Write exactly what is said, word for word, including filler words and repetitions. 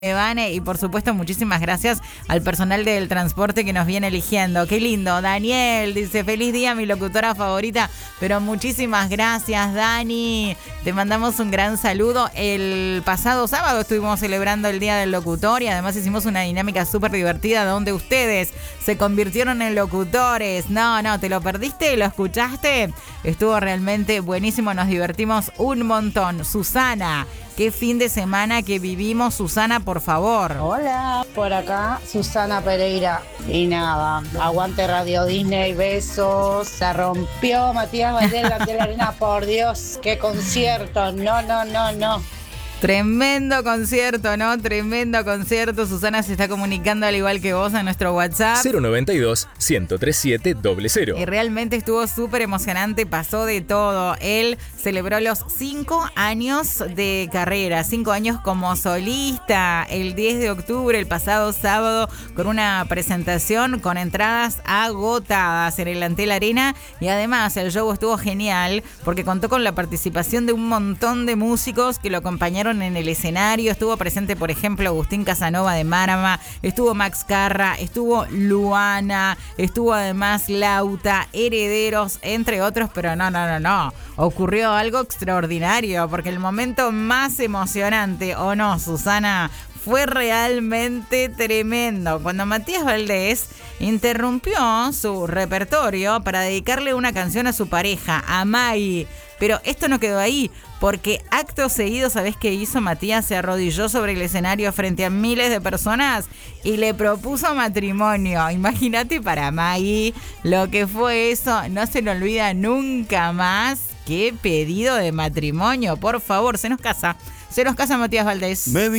Vane, y por supuesto muchísimas gracias al personal del transporte que nos viene eligiendo. Qué lindo. Daniel dice: feliz día, mi locutora favorita. Pero muchísimas gracias, Dani. Te mandamos un gran saludo. El pasado sábado estuvimos celebrando el Día del Locutor y además hicimos una dinámica súper divertida donde ustedes se convirtieron en locutores. No, no, ¿te lo perdiste? ¿Lo escuchaste? Estuvo realmente buenísimo, nos divertimos un montón. Susana, qué fin de semana que vivimos. Susana, por favor. Hola, por acá Susana Pereira. Y nada, aguante Radio Disney, besos. Se rompió Matías Valdés de la Arena, por Dios, qué concierto. No, no, no, no. Tremendo concierto, ¿no? Tremendo concierto. Susana se está comunicando al igual que vos a nuestro WhatsApp. cero noventa y dos, ciento treinta y siete, cero cero. Y realmente estuvo súper emocionante, pasó de todo. Él celebró los cinco años de carrera, cinco años como solista, el diez de octubre, el pasado sábado, con una presentación con entradas agotadas en el Antel Arena. Y además el show estuvo genial porque contó con la participación de un montón de músicos que lo acompañaron en el escenario. Estuvo presente, por ejemplo, Agustín Casanova de Marama, estuvo Max Carra, estuvo Luana, estuvo además Lauta, Herederos, entre otros, pero no, no, no, no. Ocurrió algo extraordinario, porque el momento más emocionante, ¿o no, Susana? Fue realmente tremendo cuando Matías Valdés interrumpió su repertorio para dedicarle una canción a su pareja, a Mai. Pero esto no quedó ahí, porque acto seguido, ¿sabés qué hizo Matías? Se arrodilló sobre el escenario frente a miles de personas y le propuso matrimonio. Imagínate para Mai lo que fue eso. No se le olvida nunca más. Qué pedido de matrimonio, por favor, se nos casa. Se nos casa Matías Valdés.